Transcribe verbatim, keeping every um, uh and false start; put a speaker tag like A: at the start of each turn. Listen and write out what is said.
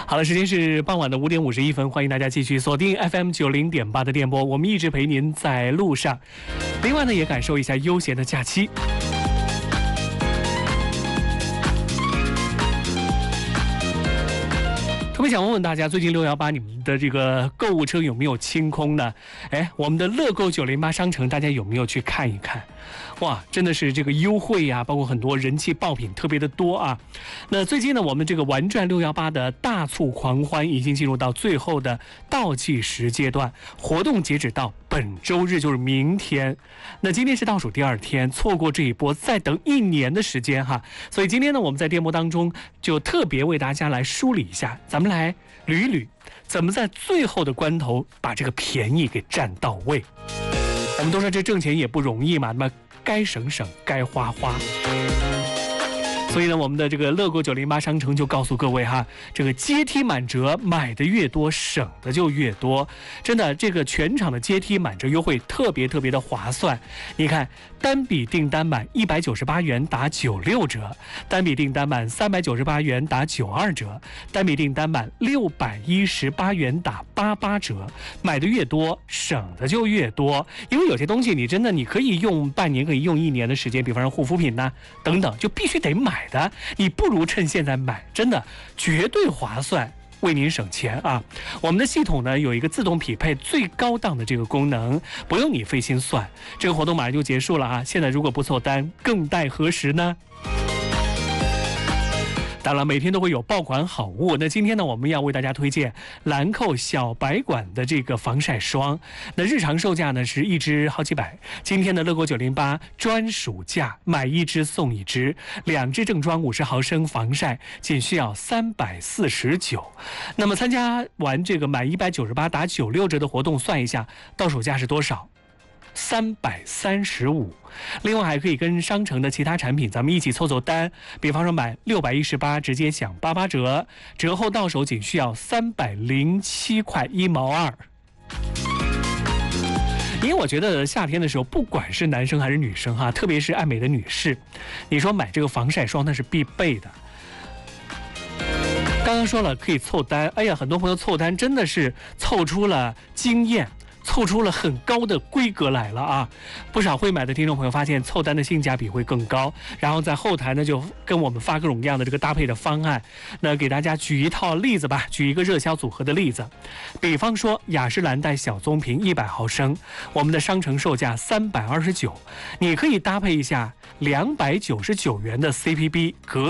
A: 好了，时间是傍晚的五点五十一分，欢迎大家继续锁定 F M 九零点八的电波，我们一直陪您在路上。另外呢，也感受一下悠闲的假期。特别想问问大家，最近六一八你们的这个购物车有没有清空呢？哎，我们的乐购九零八商城，大家有没有去看一看？哇，真的是这个优惠呀、啊，包括很多人气爆品特别的多啊。那最近呢，我们这个玩转六一八的大促狂欢已经进入到最后的倒计时阶段，活动截止到本周日，就是明天。那今天是倒数第二天，错过这一波再等一年的时间哈。所以今天呢，我们在电波当中就特别为大家来梳理一下，咱们来捋一捋，怎么在最后的关头把这个便宜给占到位。我们都说这挣钱也不容易嘛，那么该省省，该花花。所以呢，我们的这个乐购九零八商城就告诉各位哈，这个阶梯满折，买的越多，省的就越多。真的，这个全场的阶梯满折优惠特别特别的划算。你看，单笔订单满一百九十八元打九六折，单笔订单满三百九十八元打九二折，单笔订单满六百一十八元打八八折。买的越多，省的就越多。因为有些东西你真的你可以用半年，可以用一年的时间，比方说护肤品呐、啊、等等，就必须得买的，你不如趁现在买，真的绝对划算，为您省钱啊！我们的系统呢有一个自动匹配最高档的这个功能，不用你费心算。这个活动马上就结束了啊！现在如果不凑单，更待何时呢？当然每天都会有爆款好物，那今天呢我们要为大家推荐兰蔻小白管的这个防晒霜，那日常售价呢是一支好几百，今天的乐购九零八专属价，买一支送一支，两支正装五十毫升防晒仅需要三百四十九。那么参加完这个买一百九十八打九六折的活动，算一下到手价是多少？三百三十五。另外还可以跟商城的其他产品咱们一起凑凑单，比方说买六百一十八直接享八八折，折后到手仅需要三百零七块一毛二。因为我觉得夏天的时候，不管是男生还是女生哈，特别是爱美的女士，你说买这个防晒霜那是必备的。刚刚说了可以凑单，哎呀，很多朋友凑单真的是凑出了经验，凑出了很高的规格来了啊！不少会买的听众朋友发现凑单的性价比会更高，然后在后台呢就跟我们发各种各样的这个搭配的方案。那给大家举一套例子吧，举一个热销组合的例子，比方说雅诗兰黛小棕瓶一百毫升，我们的商城售价三百二十九，你可以搭配一下两百九十九元的 C P B 隔